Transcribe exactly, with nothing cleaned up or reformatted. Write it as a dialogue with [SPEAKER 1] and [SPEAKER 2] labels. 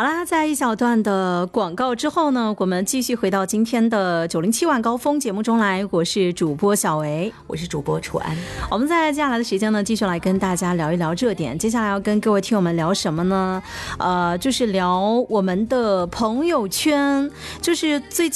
[SPEAKER 1] 好啦，在一小段的广告之后呢，我们继续回到今天的九零七晚高峰节目中来。我是主播小维，
[SPEAKER 2] 我是主播楚安。
[SPEAKER 1] 我们在接下来的时间呢，继续来跟大家聊一聊热点。接下来要跟各位听友们聊什么呢？呃，就是聊我们的朋友圈，就是最近